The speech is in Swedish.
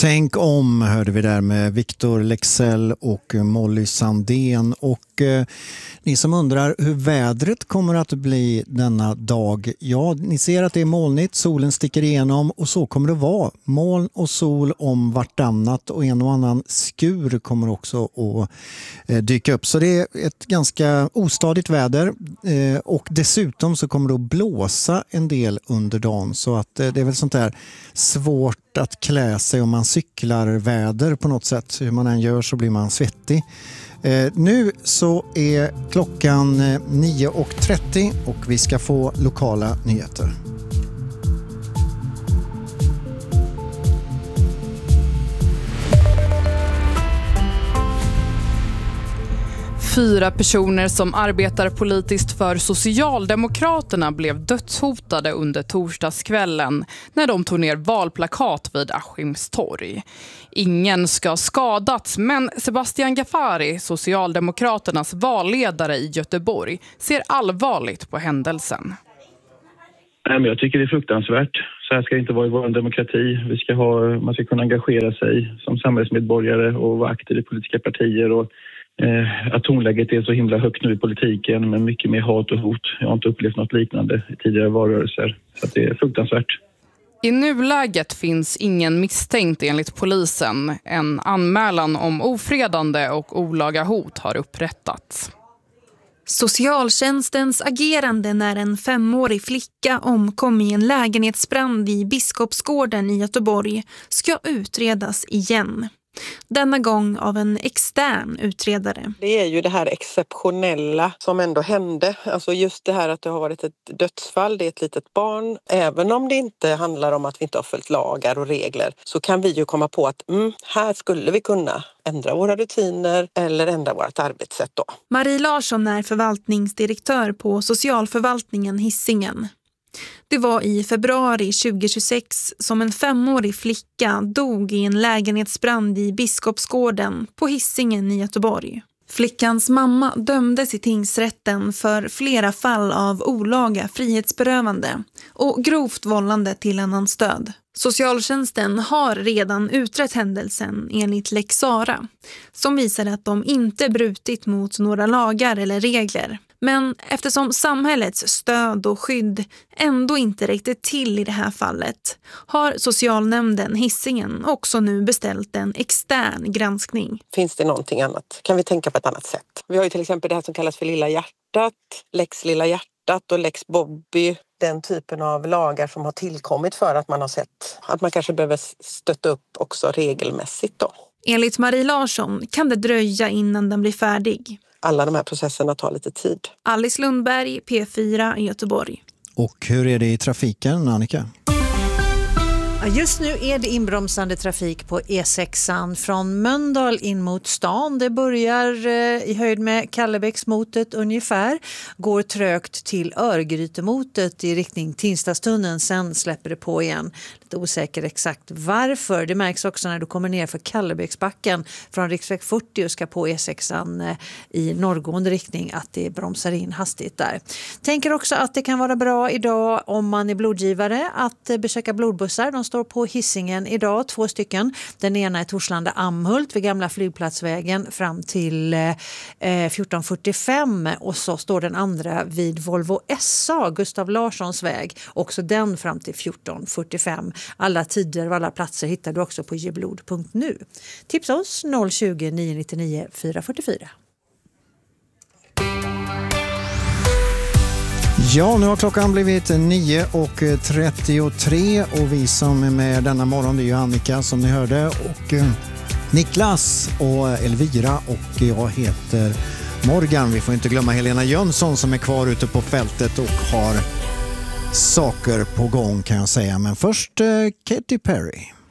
Tänk om hörde vi där med Victor Leksell och Molly Sandén. Och ni som undrar hur vädret kommer att bli denna dag. Ja, ni ser att det är molnigt, solen sticker igenom och så kommer det vara. Moln och sol om vartannat och en och annan skur kommer också att dyka upp. Så det är ett ganska ostadigt väder och dessutom så kommer det att blåsa en del under dagen. Så att det är väl sånt där svårt att klä sig om man cyklar väder på något sätt. Hur man än gör så blir man svettig. Nu så är klockan 9.30 och vi ska få lokala nyheter. Fyra personer som arbetar politiskt för Socialdemokraterna blev dödshotade under torsdagskvällen när de tog ner valplakat vid Askims torg. Ingen ska skadats, men Sebastian Ghaffari, Socialdemokraternas valledare i Göteborg, ser allvarligt på händelsen. Jag tycker det är fruktansvärt. Så här ska det inte vara i vår demokrati. Man ska kunna engagera sig som samhällsmedborgare och vara aktiv i politiska partier. Och att tonläget är så himla högt nu i politiken med mycket mer hat och hot. Jag har inte upplevt något liknande i tidigare valrörelser. Så att det är fruktansvärt. I nuläget finns ingen misstänkt enligt polisen. En anmälan om ofredande och olaga hot har upprättats. Socialtjänstens agerande när en 5-årig flicka omkom i en lägenhetsbrand i Biskopsgården i Göteborg ska utredas igen. Denna gång av en extern utredare. Det är ju det här exceptionella som ändå hände. Alltså just det här att det har varit ett dödsfall, det är ett litet barn. Även om det inte handlar om att vi inte har följt lagar och regler så kan vi ju komma på att här skulle vi kunna ändra våra rutiner eller ändra vårt arbetssätt då. Marie Larsson är förvaltningsdirektör på socialförvaltningen Hisingen. Det var i februari 2026 som en 5-årig flicka dog i en lägenhetsbrand i Biskopsgården på Hisingen i Göteborg. Flickans mamma dömdes i tingsrätten för flera fall av olaga frihetsberövande och grovt vållande till annans död. Socialtjänsten har redan utrett händelsen enligt Lex Sara, som visade att de inte brutit mot några lagar eller regler. Men eftersom samhällets stöd och skydd ändå inte räckte till i det här fallet har socialnämnden Hisingen också nu beställt en extern granskning. Finns det någonting annat? Kan vi tänka på ett annat sätt? Vi har ju till exempel det här som kallas för Lilla hjärtat, Lex Lilla hjärtat och Lex Bobby. Den typen av lagar som har tillkommit för att man har sett att man kanske behöver stötta upp också regelmässigt då. Enligt Marie Larsson kan det dröja innan den blir färdig. Alla de här processerna tar lite tid. Alice Lundberg, P4 i Göteborg. Och hur är det i trafiken, Annika? Just nu är det inbromsande trafik på E6an från Mölndal in mot stan. Det börjar i höjd med Kallebäcksmotet ungefär. Går trögt till Örgrytemotet i riktning Tinstadstunneln. Sen släpper det på igen. Lite osäker exakt varför. Det märks också när du kommer ner för Kallebäcksbacken från riksväg 40 och ska på E6an i norrgående riktning att det bromsar in hastigt där. Tänker också att det kan vara bra idag om man är blodgivare att besöka blodbussar. De står på Hisingen idag, 2 stycken. Den ena är Torslanda Amhult vid gamla flygplatsvägen fram till 1445 och så står den andra vid Volvo SA, Gustav Larssons väg. Också den fram till 1445. Alla tider och alla platser hittar du också på geblod.nu. Tipsa oss 020 999 444. Ja, nu har klockan blivit 9.33 och vi som är med denna morgon det är ju Annika som ni hörde och Niklas och Elvira och jag heter Morgan. Vi får inte glömma Helena Jönsson som är kvar ute på fältet och har saker på gång kan jag säga. Men först Katy Perry.